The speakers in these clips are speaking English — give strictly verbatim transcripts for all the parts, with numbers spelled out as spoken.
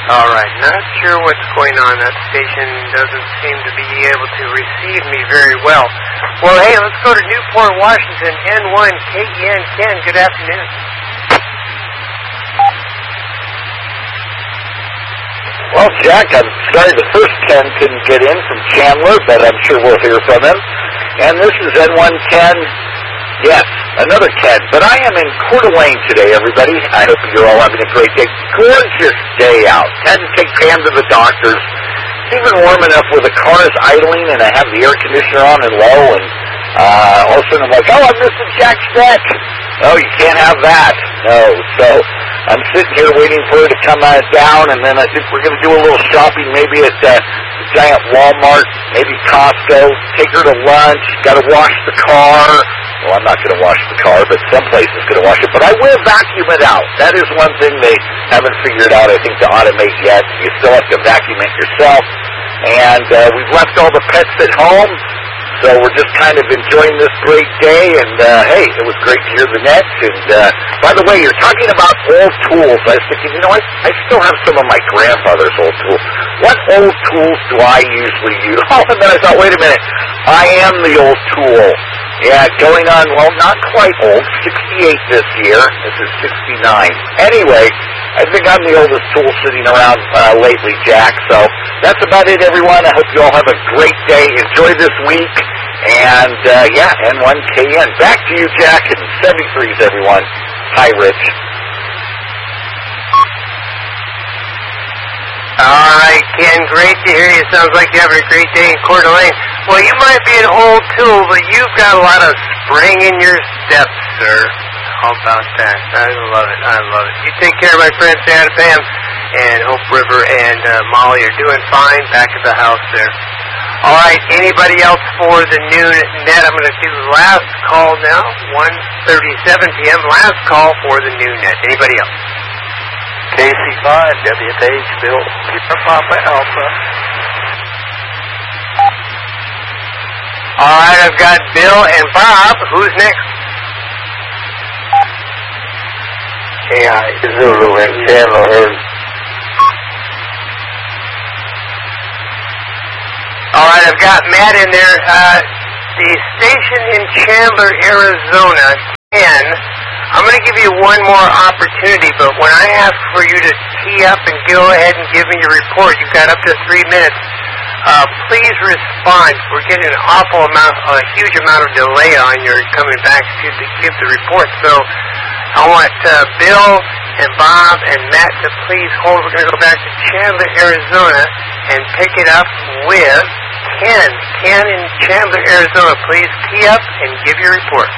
All right. Not sure what's going on. That station doesn't seem to be able to receive me very well. Well, hey, let's go to Newport, Washington, N one K E N. Ken, good afternoon. Well, Jack, I'm sorry the first Ken couldn't get in from Chandler, but I'm sure we'll hear from him. And this is N one Ken. Yes, another Ken. But I am in Coeur d'Alene today, everybody. I hope you're all having a great day. Gorgeous day out. Had to take Pam to the doctor's. It's even warm enough where the car is idling and I have the air conditioner on and low. And uh, all of a sudden I'm like, oh, I'm missing Jack's neck. No, you can't have that. No. So I'm sitting here waiting for her to come uh, down, and then I think we're going to do a little shopping, maybe at uh, the giant Walmart, maybe Costco, take her to lunch, got to wash the car. Well, I'm not going to wash the car, but someplace is going to wash it. But I will vacuum it out. That is one thing they haven't figured out, I think, to automate yet. You still have to vacuum it yourself. And uh, we've left all the pets at home. So we're just kind of enjoying this great day, and uh, hey, it was great to hear the Nets. And uh, by the way, you're talking about old tools. I was thinking, you know, I, I still have some of my grandfather's old tools. What old tools do I usually use? Oh, and then I thought, wait a minute, I am the old tool. Yeah, going on, well, not quite old, sixty-eight this year. This is sixty-nine. Anyway, I think I'm the oldest tool sitting around uh, lately, Jack. So that's about it, everyone. I hope you all have a great day. Enjoy this week. And, uh, yeah, N one K N. Back to you, Jack, and seventy-threes, everyone. Hi, Rich. All right, Ken, great to hear you. Sounds like you're having a great day in Coeur d'Alene. Well, you might be an old tool, but you've got a lot of spring in your step, sir. How about that? I love it. I love it. You take care of my friends, Santa Pam, and Hope River, and uh, Molly are doing fine back at the house there. All right, anybody else for the noon net? I'm going to do last call now, one thirty-seven p.m. Last call for the noon net. Anybody else? K C five, W F H, Bill, Keeper Papa Alpha. All right, I've got Bill and Bob. Who's next? A I Zulu and Chandler. All right, I've got Matt in there. Uh, the station in Chandler, Arizona, ten. I'm going to give you one more opportunity, but when I ask for you to tee up and go ahead and give me your report, you've got up to three minutes. Uh, please respond. We're getting an awful amount, a huge amount of delay on your coming back to the, give the report. So I want uh, Bill and Bob and Matt to please hold. We're going to go back to Chandler, Arizona, and pick it up with Ken. Ken in Chandler, Arizona, please tee up and give your report.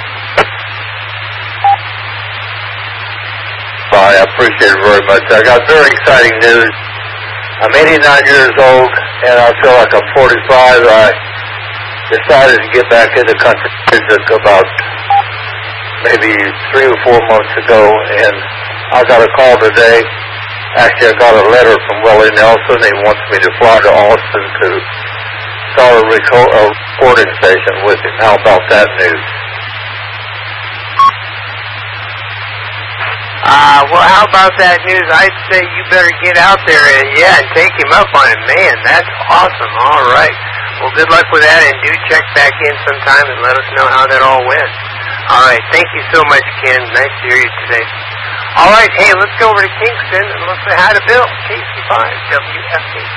I appreciate it very much. I got very exciting news. I'm eighty-nine years old, and I feel like I'm forty-five. I decided to get back into country music about maybe three or four months ago, and I got a call today. Actually, I got a letter from Willie Nelson. He wants me to fly to Austin to start a, reco- a recording station with him. How about that news? Uh, well, how about that news? I'd say you better get out there and, yeah, and take him up on it. Man, that's awesome. All right. Well, good luck with that, and do check back in sometime and let us know how that all went. All right. Thank you so much, Ken. Nice to hear you today. All right. Hey, let's go over to Kingston, and let's say hi to Bill, K C five W F H.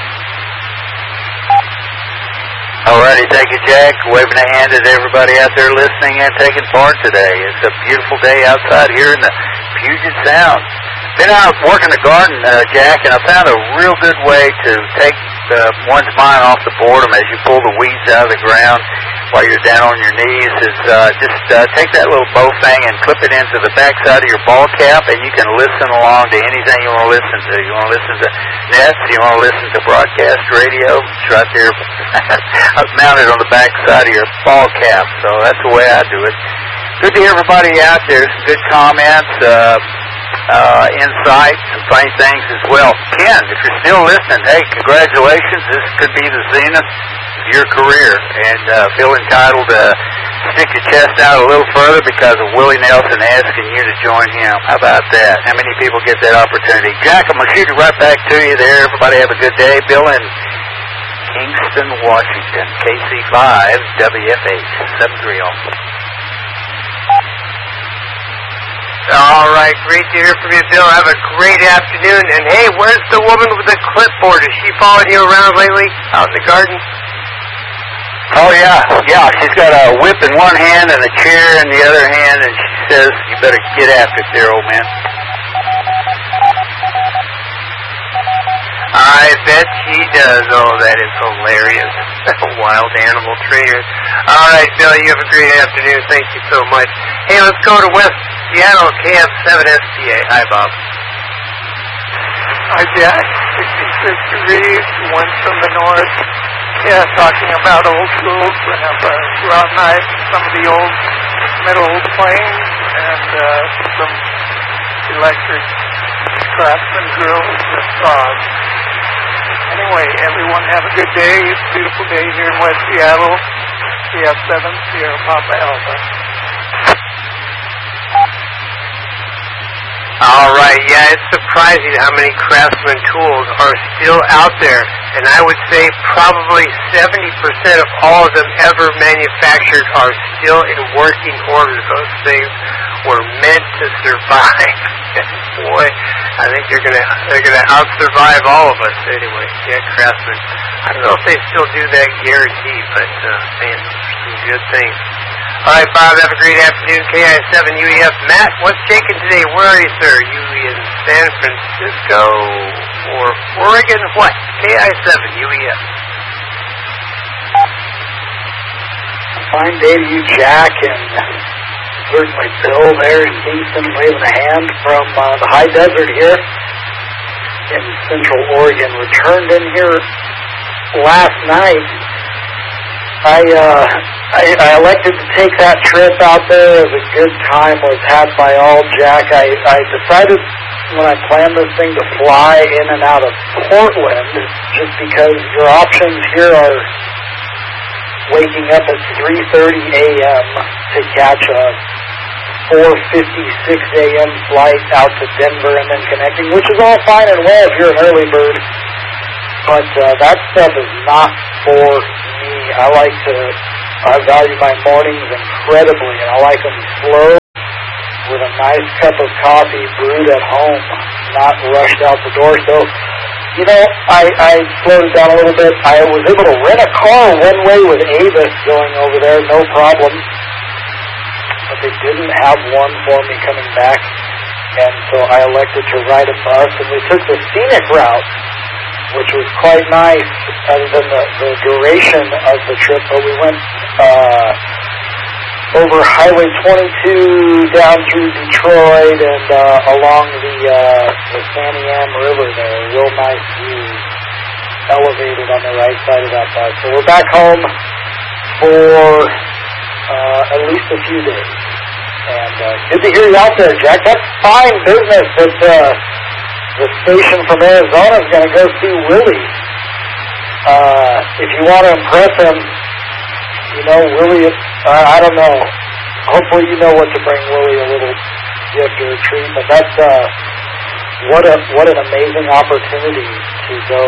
Alrighty, thank you, Jack. Waving a hand at everybody out there listening and taking part today. It's a beautiful day outside here in the Puget Sound. Been out working the garden, uh, Jack, and I found a real good way to take uh, one's mind off the boredom as you pull the weeds out of the ground while you're down on your knees. Is uh, just uh, take that little bow thing and clip it into the backside of your ball cap, and you can listen along to anything you want to listen to. You want to listen to nets, you want to listen to broadcast radio, it's right there mounted on the backside of your ball cap. So that's the way I do it. Good to hear everybody out there. Some good comments, uh, uh, insight, some funny things as well. Ken, if you're still listening, hey, congratulations. This could be the zenith of your career, and uh, feel entitled to stick your chest out a little further because of Willie Nelson asking you to join him. How about that? How many people get that opportunity? Jack, I'm going to shoot it right back to you there. Everybody have a good day. Bill in Kingston, Washington, K C five W F H seven three zero. All right, great to hear from you, Bill. Have a great afternoon. And hey, where's the woman with the clipboard? Has she followed you around lately out in the garden? Oh, yeah. Yeah, she's got a whip in one hand and a chair in the other hand, and she says, you better get after it there, old man. I bet she does. Oh, that is hilarious. Wild animal trainer. All right, Bill, you have a great afternoon. Thank you so much. Hey, let's go to West Seattle, K F seven S P A. Hi, Bob. Hi, Jack. sixty-six degrees, wind from the north. Yeah, talking about old schools. We have a raw knife, some of the old metal planes, and uh, some electric Craftsman grills and saws. Anyway, everyone have a good day. It's a beautiful day here in West Seattle. C F seven, Sierra Papa Alpha. All right, yeah, it's surprising how many Craftsman tools are still out there, and I would say probably seventy percent of all of them ever manufactured are still in working order. Those things were meant to survive. Boy, I think they're gonna they're gonna out-survive all of us anyway. Yeah, Craftsman. I don't know if they still do that guarantee, but uh, man, some good things. All right, Bob, have a great afternoon. K I seven U E F. Matt, what's shaking today? Where are you, sir? You in San Francisco or Oregon? What? K I seven U E F. Fine day to you, Jack, and certainly Bill there in Kingston waving a hand from uh, the high desert here in Central Oregon. Returned in here last night. I, uh, I, I elected to take that trip out there. It was a good time. Was had by all, Jack. I, I decided when I planned this thing to fly in and out of Portland just because your options here are waking up at three thirty a.m. to catch a four fifty-six a.m. flight out to Denver and then connecting, which is all fine and well if you're an early bird. But uh, that stuff is not for me. I like to, I value my mornings incredibly, and I like them slow with a nice cup of coffee brewed at home, not rushed out the door. So, you know, I, I slowed it down a little bit. I was able to rent a car one way with Avis going over there, no problem. But they didn't have one for me coming back, and so I elected to ride a bus, and we took the scenic route, which was quite nice other than the, the duration of the trip. But we went uh, over Highway twenty-two down through Detroit and uh, along the, uh, the Santiam River there. Real nice view, elevated on the right side of that bus. So we're back home for uh, at least a few days. And uh, good to hear you out there, Jack. That's fine business that uh, the station from Arizona is going to go see Willie. Uh, if you want to impress him, you know, Willie, uh, I don't know. Hopefully you know what to bring Willie, a little gift or a treat. But that's, uh, what a, what an amazing opportunity to go,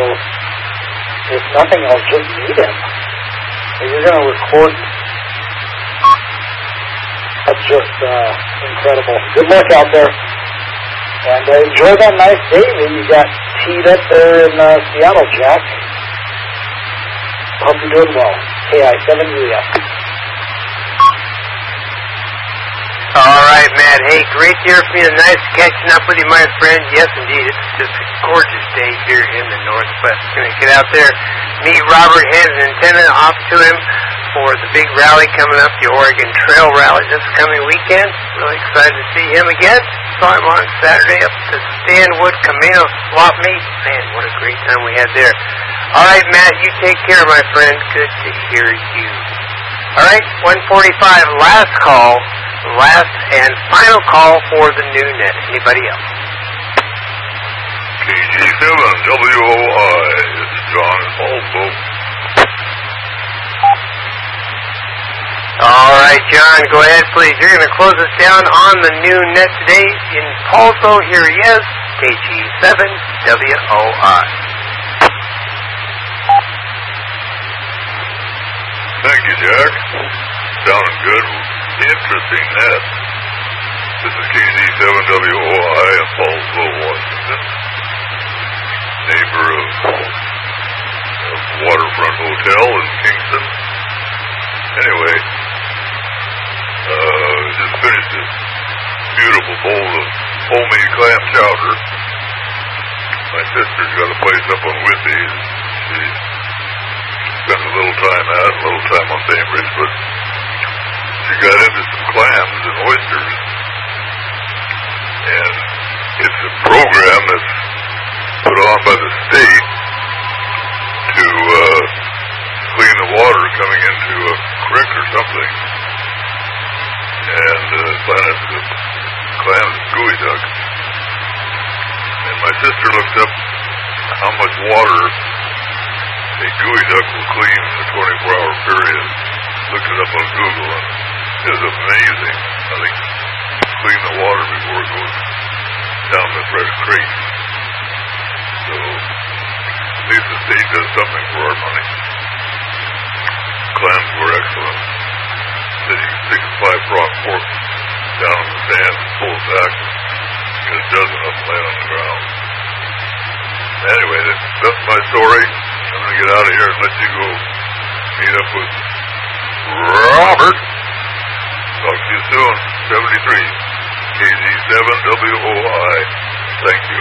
if nothing else, just meet him. So you're going to record. That's just, uh, incredible. Good luck out there. And uh, enjoy that nice day that you got teed up there in uh, Seattle, Jack. Hope you're doing well. K I seven U E F. All right, Matt. Hey, great to hear from you. Nice catching up with you, my friend. Yes, indeed. It's just a gorgeous day here in the Northwest. Going to get out there, meet Robert, hand an antenna off to him for the big rally coming up, the Oregon Trail Rally this coming weekend. Really excited to see him again. Saw him on Saturday up to Stanwood Camino Swap Meet. Man, what a great time we had there. All right, Matt, you take care, my friend. Good to hear you. All right, one forty-five, last call, last and final call for the new net. Anybody else? K G seven W O I, this is John also. All right. right, John, go ahead, please. You're going to close us down on the new net today in Paulsville. Here he is, K G seven W O I. Thank you, Jack. Sounding good. Interesting net. This is K Z seven W O I in Paulsville, Washington. Neighbor of, of Waterfront Hotel in Kingston. Anyway, uh, just finished this beautiful bowl of homemade clam chowder. My sister's got a place up on Whitby. She spent a little time at it, a little time on Bainbridge, but she got into some clams and oysters. And it's a program that's put on by the state to uh, clean the water coming into a creek or something. And uh, planted the clams and gooey duck. And my sister looked up how much water a gooey duck will clean in a twenty-four hour period. Looked it up on Google, and it was amazing. I think clean the water before it goes down the fresh creek. So at least the state does something for our money. Clams were excellent. Then you can stick a five prong fork down in the sand and pull it back and get a dozen of them laying on the ground. Anyway, that's, that's my story. I'm going to get out of here and let you go meet up with Robert. Talk to you soon. seventy-three K Z seven W O I. Thank you.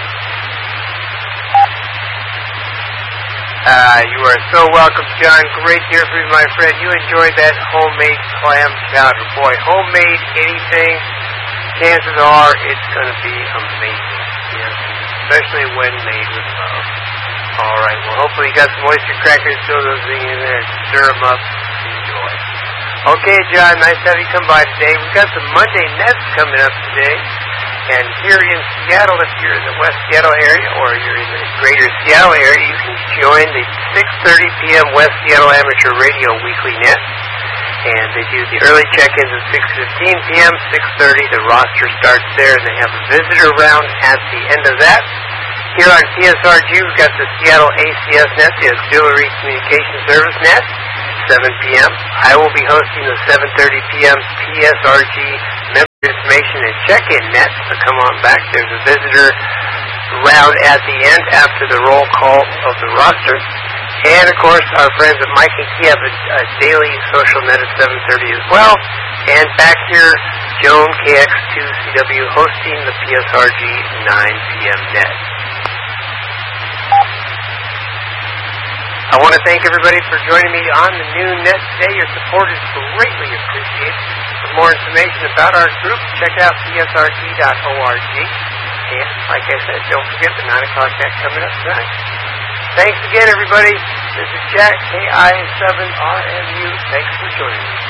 Uh, you are so welcome, John. Great to hear from you, my friend. You enjoyed that homemade clam chowder. Boy, homemade anything, chances are it's going to be amazing. Yes, especially when made with love. All right, well, hopefully you got some oyster crackers, throw those things in there, stir them up, enjoy. Okay, John, nice to have you come by today. We've got some Monday Nets coming up today. And here in Seattle, if you're in the West Seattle area or you're in the greater Seattle area, you can join the six thirty p.m. West Seattle Amateur Radio Weekly Net. And they do the early check-ins at six fifteen p.m., six thirty. The roster starts there, and they have a visitor round at the end of that. Here on P S R G, we've got the Seattle A C S Net, the Auxiliary Communication Service Net, seven p.m. I will be hosting the seven thirty p.m. P S R G Member Information and Check-In Net, so come on back. There's a visitor round at the end after the roll call of the roster. And, of course, our friends at Mike and Key have a, a daily social net at seven thirty as well. And back here, Joan K X two C W hosting the P S R G nine p.m. net. I want to thank everybody for joining me on the new net today. Your support is greatly appreciated. For more information about our group, check out P S R G dot org. And, like I said, don't forget the nine o'clock net coming up tonight. Thanks again, everybody. This is Jack, K I seven R M U. Thanks for joining me.